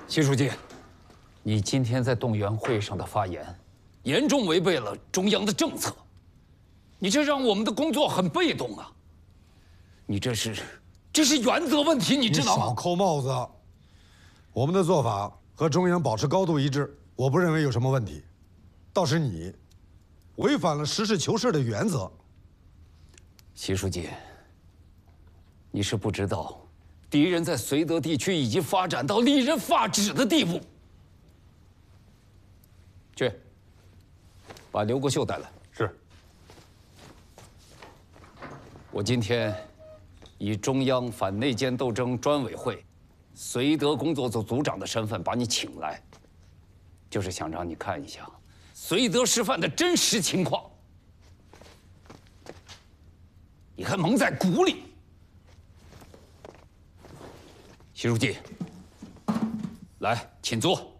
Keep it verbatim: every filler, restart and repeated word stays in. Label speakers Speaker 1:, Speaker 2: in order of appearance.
Speaker 1: 习书记，你今天在动员会上的发言，严重违背了中央的政策，你这让我们的工作很被动啊！你这是，这是原则问题，你知道吗？
Speaker 2: 你少扣帽子。我们的做法和中央保持高度一致，我不认为有什么问题。倒是你，违反了实事求是的原则。
Speaker 1: 习书记，你是不知道。 敌人在绥德地区已经发展到令人发指的地步。去，把刘国秀带来。
Speaker 2: 是。
Speaker 1: 我今天以中央反内奸斗争专委会绥德工作组组长的身份把你请来，就是想让你看一下绥德师范的真实情况。你还蒙在鼓里。 习书记，来，请坐。